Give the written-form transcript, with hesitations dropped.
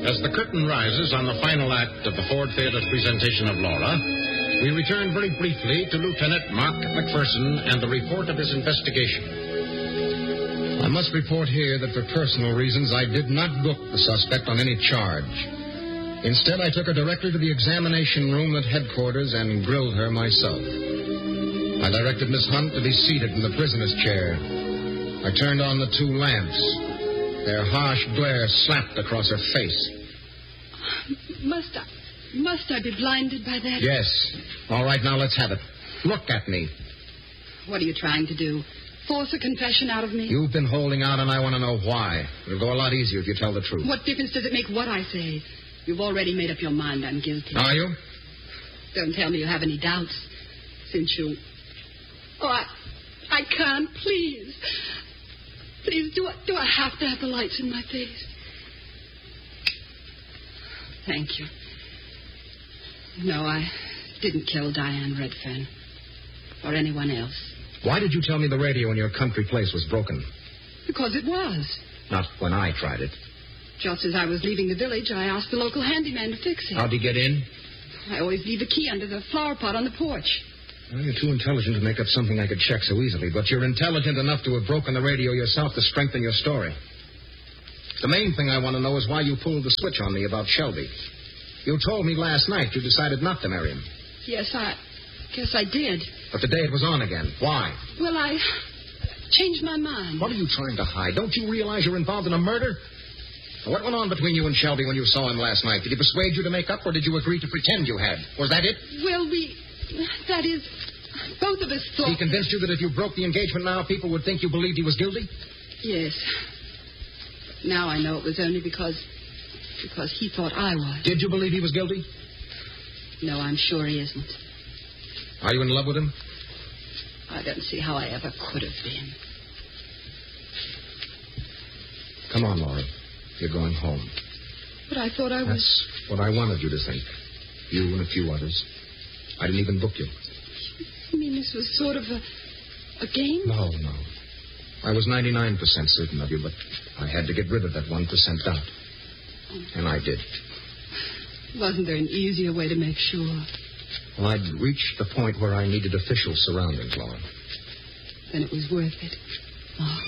As the curtain rises on the final act of the Ford Theatre's presentation of Laura, we return very briefly to Lieutenant Mark McPherson and the report of his investigation. I must report here that for personal reasons, I did not book the suspect on any charge. Instead, I took her directly to the examination room at headquarters and grilled her myself. I directed Miss Hunt to be seated in the prisoner's chair. I turned on the 2 lamps. Their harsh glare slapped across her face. Must I be blinded by that? Yes. All right, now let's have it. Look at me. What are you trying to do? Force a confession out of me? You've been holding out, and I want to know why. It'll go a lot easier if you tell the truth. What difference does it make what I say? You've already made up your mind I'm guilty. Are you? Don't tell me you have any doubts, since you... Oh, I can't, please. Please, do I have to have the lights in my face? Thank you. No, I didn't kill Diane Redfern. Or anyone else. Why did you tell me the radio in your country place was broken? Because it was. Not when I tried it. Just as I was leaving the village, I asked the local handyman to fix it. How'd he get in? I always leave the key under the flower pot on the porch. Well, you're too intelligent to make up something I could check so easily, but you're intelligent enough to have broken the radio yourself to strengthen your story. The main thing I want to know is why you pulled the switch on me about Shelby. You told me last night you decided not to marry him. Yes, I guess I did. But today it was on again. Why? Well, I changed my mind. What are you trying to hide? Don't you realize you're involved in a murder? What went on between you and Shelby when you saw him last night? Did he persuade you to make up, or did you agree to pretend you had? Was that it? Well, that is, both of us thought... He convinced you that if you broke the engagement now, people would think you believed he was guilty? Yes. Now I know it was only because he thought I was. Did you believe he was guilty? No, I'm sure he isn't. Are you in love with him? I don't see how I ever could have been. Come on, Laura. You're going home. But I thought I was... That's what I wanted you to think. You and a few others. I didn't even book you. You mean this was sort of a game? No. I was 99% certain of you, but I had to get rid of that 1% doubt. And I did. Wasn't there an easier way to make sure? Well, I'd reached the point where I needed official surroundings, Laura. Then it was worth it. Oh.